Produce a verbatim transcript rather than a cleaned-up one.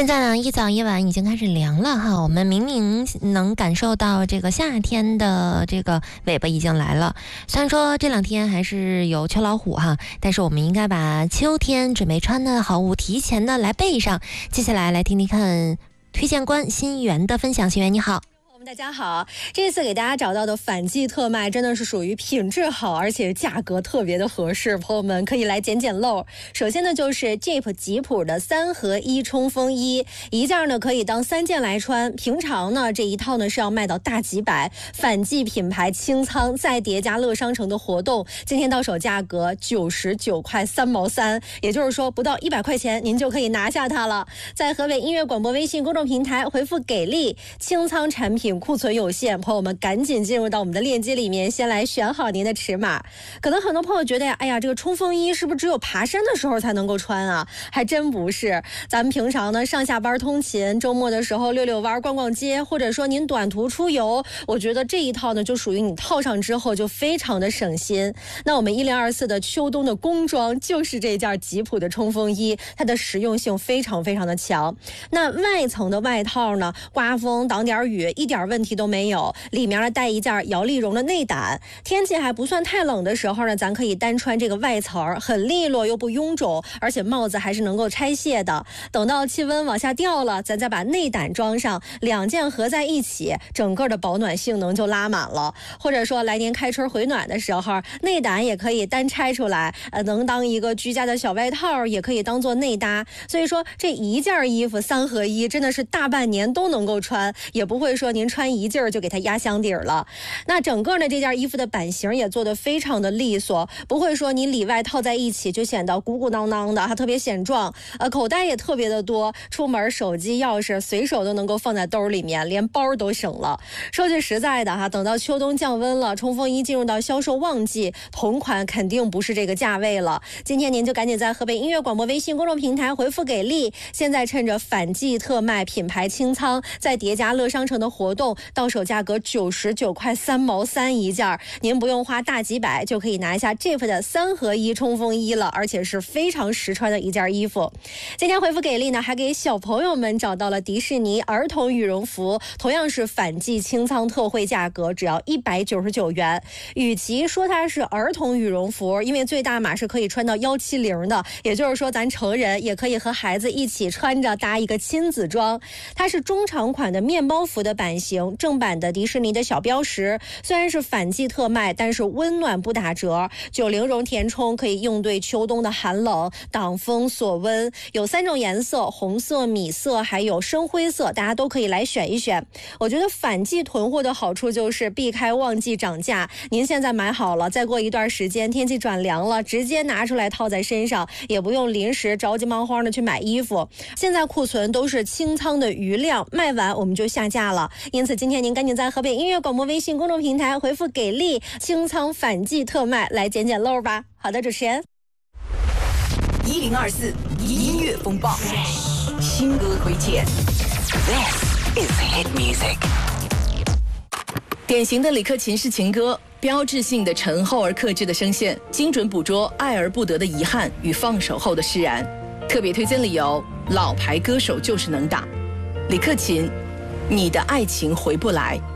现在呢，一早一晚已经开始凉了哈，我们明明能感受到这个夏天的这个尾巴已经来了。虽然说这两天还是有秋老虎哈，但是我们应该把秋天准备穿的好物提前的来备上。接下来来听听看推荐官新源的分享。新源你好。 大家好，这次给大家找到的反季特卖真的是属于品质好，而且价格特别的合适，朋友们可以来捡捡漏。首先呢，就是 Jeep 吉普的三合一冲锋衣，一件呢可以当三件来穿。平常呢这一套呢是要卖到大几百，反季品牌清仓再叠加乐商城的活动，今天到手价格九十九块三毛三，也就是说不到一百块钱您就可以拿下它了。在河北音乐广播微信公众平台回复给力，清仓产品库存有限，朋友们赶紧进入到我们的链接里面，先来选好您的尺码。可能很多朋友觉得呀，哎呀，这个冲锋衣是不是只有爬山的时候才能够穿啊？还真不是，咱们平常呢上下班通勤，周末的时候溜溜弯、逛逛街，或者说您短途出游，我觉得这一套呢就属于你套上之后就非常的省心。那我们一零二四的秋冬的工装就是这件吉普的冲锋衣，它的实用性非常非常的强。那外层的外套呢，刮风挡点雨一点问题都没有，里面呢带一件摇粒绒的内胆，天气还不算太冷的时候呢，咱可以单穿这个外层，很利落又不臃肿，而且帽子还是能够拆卸的。等到气温往下掉了，咱再把内胆装上，两件合在一起，整个的保暖性能就拉满了。或者说来年开春回暖的时候，内胆也可以单拆出来，呃，能当一个居家的小外套，也可以当做内搭。所以说这一件衣服三合一真的是大半年都能够穿，也不会说您穿一件就给它压箱底儿了。那整个的这件衣服的版型也做得非常的利索，不会说你里外套在一起就显得鼓鼓囊囊的，还特别显壮。呃，口袋也特别的多，出门手机钥匙随手都能够放在兜里面，连包都省了。说句实在的哈，等到秋冬降温了，冲锋衣进入到销售旺季，同款肯定不是这个价位了。今天您就赶紧在河北音乐广播微信公众平台回复给力，现在趁着反季特卖品牌清仓，再叠加乐商城的活动，到手价格九十九块三毛三一件，您不用花大几百就可以拿下 Jeep 的三合一冲锋衣了，而且是非常实穿的一件衣服。今天回复给力呢，还给小朋友们找到了迪士尼儿童羽绒服，同样是反季清仓特惠价格，只要一百九十九元。与其说它是儿童羽绒服，因为最大码是可以穿到一七零的，也就是说咱成人也可以和孩子一起穿着搭一个亲子装。它是中长款的面包服的版型，正版的迪士尼的小标识，虽然是反季特卖，但是温暖不打折。九零绒填充可以应对秋冬的寒冷，挡风锁温。有三种颜色，红色、米色还有深灰色，大家都可以来选一选。我觉得反季囤货的好处就是避开旺季涨价，您现在买好了，再过一段时间天气转凉了，直接拿出来套在身上，也不用临时着急忙慌的去买衣服。现在库存都是清仓的余量，卖完我们就下架了。因此今天您赶紧在河北音乐广播微信公众平台回复给力清仓反季特卖来捡捡漏吧。好的，主持人。 一零二四音乐风暴，新歌推荐。This is hit music。典型的李克勤式情歌，标志性的沉厚而克制的声线，精准捕捉爱而不得的遗憾与放手后的释然。特别推荐理由：老牌歌手就是能打。李克勤，你的爱情回不来。